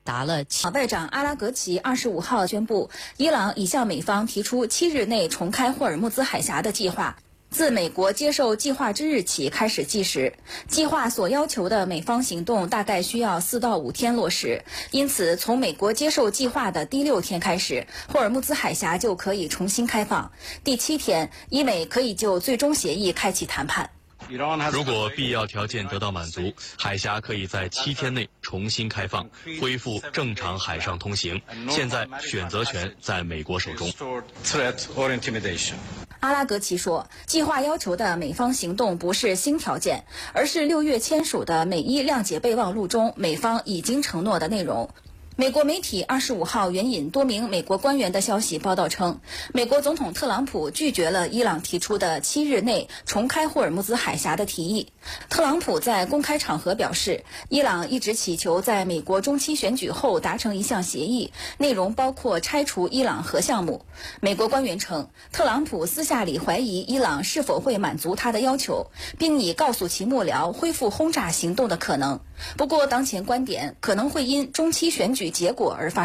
达了外长阿拉格齐25号宣布，伊朗已向美方提出7日内重开霍尔木兹海峡的计划。自美国接受计划之日起开始计时，计划所要求的美方行动大概需要4到5天落实。因此，从美国接受计划的第6天开始，霍尔木兹海峡就可以重新开放。第7天，伊美可以就最终协议开启谈判。 如果必要条件得到满足，海峡可以在7天内重新开放，恢复正常海上通行。现在选择权在美国手中。 阿拉格齐说，计划要求的美方行动不是新条件，而是6月签署的美伊谅解备忘录中美方已经承诺的内容。美国媒体25号援引多名美国官员的消息报道称，美国总统特朗普拒绝了伊朗提出的7日内重开霍尔木兹海峡的提议。特朗普在公开场合表示，伊朗一直祈求在美国中期选举后达成一项协议，内容包括拆除伊朗核项目。美国官员称，特朗普私下里怀疑伊朗是否会满足他的要求，并已告诉其幕僚恢复轰炸行动的可能。不过，当前观点可能会因中期选举结果而发